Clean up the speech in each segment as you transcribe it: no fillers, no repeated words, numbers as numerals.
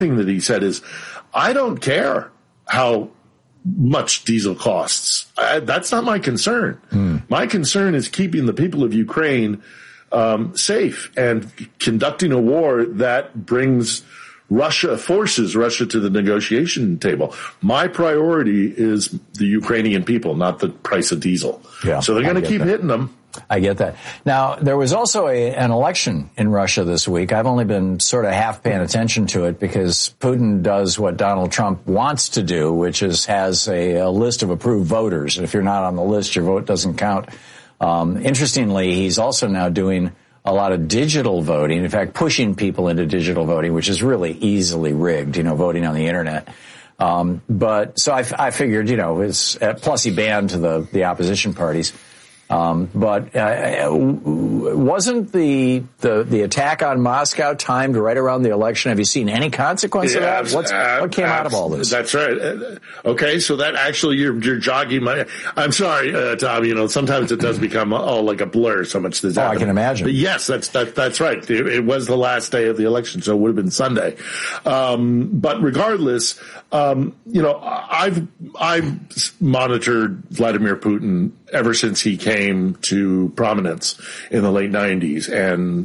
thing that he said is, I don't care how much diesel costs. That's not my concern. My concern is keeping the people of Ukraine safe and conducting a war that forces Russia to the negotiation table. My priority is the Ukrainian people, not the price of diesel. Yeah, so they're going to keep hitting them. I get that. Now, there was also an election in Russia this week. I've only been sort of half paying attention to it because Putin does what Donald Trump wants to do, which is has a list of approved voters. And if you're not on the list, your vote doesn't count. Interestingly, he's also now doing a lot of digital voting, in fact, pushing people into digital voting, which is really easily rigged, voting on the Internet. But so I figured, it's plus he banned the opposition parties. But wasn't the attack on Moscow timed right around the election? Have you seen any consequence of that? What came out of all this? That's right. Okay, so that actually you're jogging my. I'm sorry, Tom. Sometimes it does become all like a blur. So much that's happening. I can imagine. But yes, that's right. It was the last day of the election, so it would have been Sunday. But regardless, I've monitored Vladimir Putin ever since he came to prominence in the late 90s and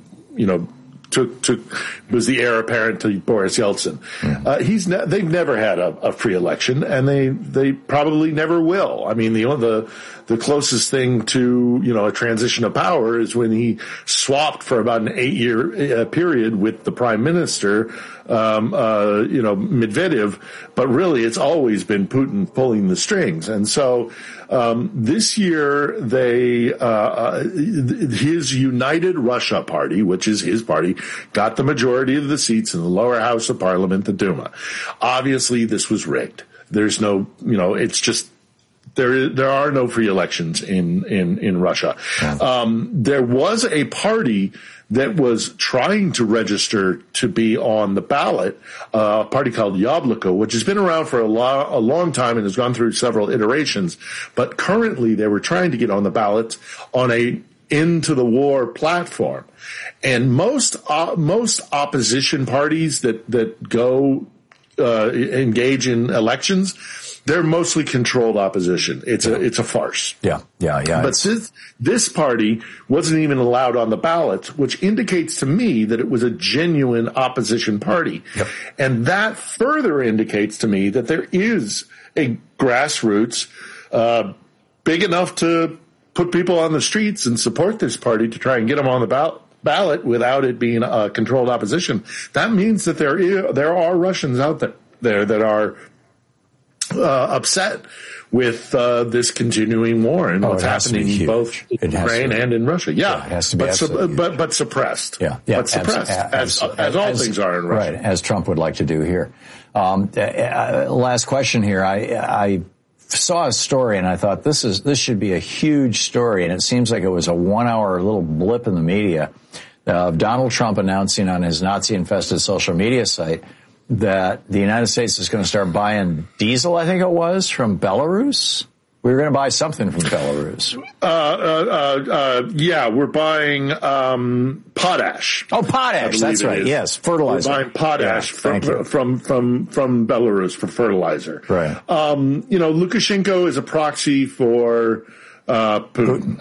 was the heir apparent to Boris Yeltsin. They've never had a free election, and they probably never will. I mean, the closest thing to, a transition of power is when he swapped for about an 8-year period with the prime minister, Medvedev, but really it's always been Putin pulling the strings. And so, this year his United Russia party, which is his party, got the majority of the seats in the lower house of parliament, the Duma. Obviously this was rigged. There's no, it's just, there are no free elections in Russia. There was a party that was trying to register to be on the ballot, a party called Yabloko, which has been around for a long time and has gone through several iterations. But currently they were trying to get on the ballot on a into the war platform. And most opposition parties that go engage in elections, they're mostly controlled opposition. It's a farce. Yeah. But since this party wasn't even allowed on the ballot, which indicates to me that it was a genuine opposition party. Yep. And that further indicates to me that there is a grassroots, big enough to put people on the streets and support this party to try and get them on the ballot without it being a controlled opposition. That means that there are Russians out there that are upset with this continuing war and what's happening both in Ukraine and in Russia. Yeah, it has to be but suppressed. Yeah, but suppressed, as all things are in Russia. Right, as Trump would like to do here. Last question here. I saw a story and I thought this should be a huge story, and it seems like it was a 1-hour little blip in the media of Donald Trump announcing on his Nazi-infested social media site that the United States is going to start buying diesel, I think it was, from Belarus. We were going to buy something from Belarus. Yeah, we're buying potash. Oh, potash, that's right. Yes, fertilizer. We're buying potash from Belarus for fertilizer. Right. Lukashenko is a proxy for Putin.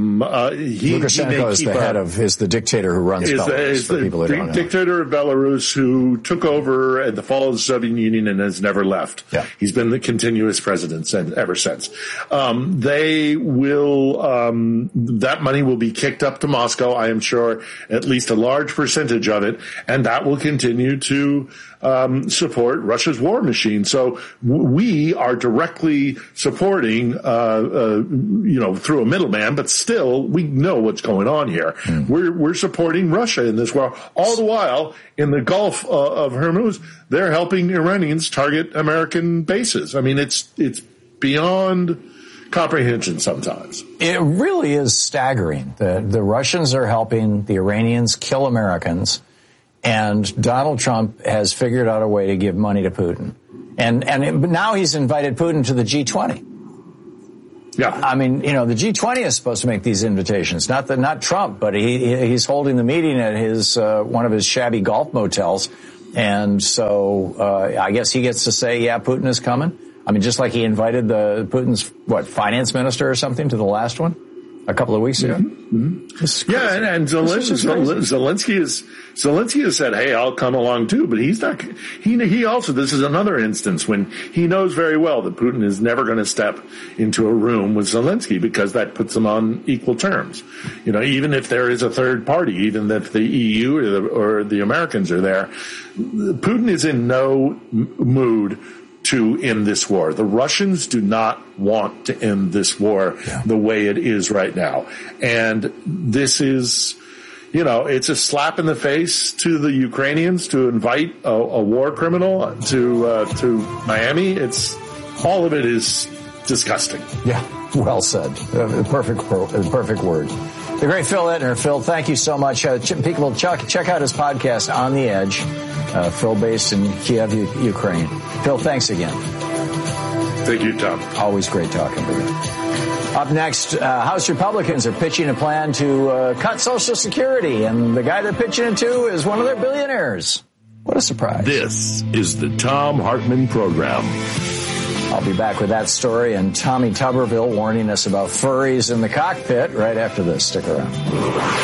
Lukashenko is the dictator who runs Belarus. For people who don't know. Dictator of Belarus who took over at the fall of the Soviet Union and has never left. Yeah. He's been the continuous president ever since. They will, that money will be kicked up to Moscow, I am sure, at least a large percentage of it, and that will continue to support Russia's war machine. So we are directly supporting, through a middleman, but still we know what's going on here. We're supporting Russia in this war. All the while in the Gulf of Hormuz, they're helping Iranians target American bases. I mean, it's beyond comprehension sometimes. It really is staggering. The Russians are helping the Iranians kill Americans, and Donald Trump has figured out a way to give money to Putin. And now he's invited Putin to the G20. Yeah. I mean, the G20 is supposed to make these invitations, not Trump, but he's holding the meeting at his one of his shabby golf motels And so I guess he gets to say, yeah, Putin is coming. I mean, just like he invited Putin's, finance minister or something to the last one a couple of weeks ago. Mm-hmm. Yeah, and Zelensky has said, hey, I'll come along too, but he's not, he also, this is another instance when he knows very well that Putin is never going to step into a room with Zelensky because that puts them on equal terms. Even if there is a third party, even if the EU or the Americans are there, Putin is in no mood to end this war. The Russians do not want to end this war the way it is right now. And this is, it's a slap in the face to the Ukrainians to invite a war criminal to Miami. All of it is disgusting. Yeah, well said. Perfect word. The great Phil Ittner. Phil, thank you so much. People, check out his podcast, On the Edge. Phil, based in Kiev, Ukraine. Phil, thanks again. Thank you, Tom. Always great talking to you. Up next, House Republicans are pitching a plan to cut Social Security, and the guy they're pitching it to is one of their billionaires. What a surprise. This is the Thom Hartmann Program. I'll be back with that story and Tommy Tuberville warning us about furries in the cockpit right after this. Stick around.